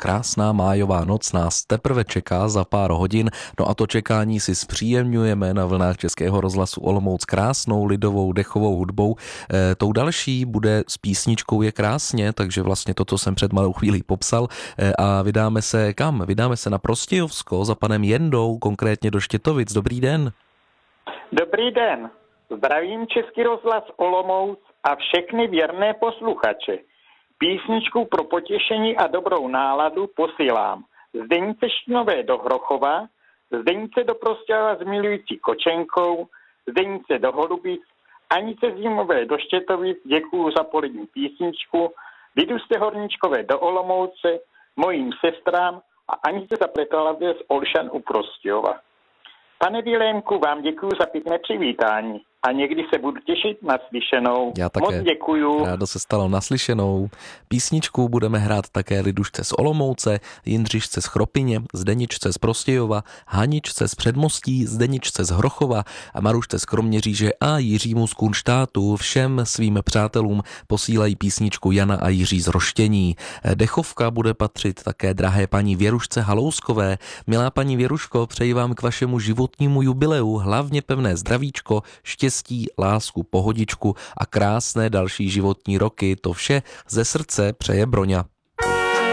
krásná májová noc nás teprve čeká za pár hodin, no a to čekání si zpříjemňujeme na vlnách Českého rozhlasu Olomouc krásnou lidovou dechovou hudbou. Tou další bude s písničkou Je krásně, takže vlastně to, co jsem před malou chvílí popsal. A vydáme se kam? Vydáme se na Prostějovsko za panem Jendou, konkrétně do Štětovic. Dobrý den. Dobrý den. Zdravím Český rozhlas Olomouc a všechny věrné posluchače. Písničku pro potěšení a dobrou náladu posílám Zdenice Štinové do Hrochova, Zdenice do Prostějova s milující Kočenkou, Zdenice do Holubic, Anice Zimové do Štětovic, děkuju za polední písničku, Liduste Horníčkové do Olomouce, mojím sestrám a Anice Zapletalabě z Olšan u Prostějova. Pane Vilémku, vám děkuji za pěkné přivítání a někdy se budu těšit na slyšenou. Já také. Moc děkuju. Rádo se stalo naslyšenou. Písničku budeme hrát také Lidušce z Olomouce, Jindřišce z Chropyně, Zdeničce z Prostějova, Haničce z Předmostí, Zdeničce z Hrochova a Marušce z Kroměříže a Jiřímu z Kunštátu. Všem svým přátelům posílají písničku Jana a Jiří z Roštění. Dechovka bude patřit také drahé paní Věrušce Halouskové. Milá paní Věruško, přeji vám k vašemu životnímu jubileu hlavně pevné zdravíčko, štěstí, lásku, pohodičku a krásné další životní roky. To vše ze srdce přeje Broňa.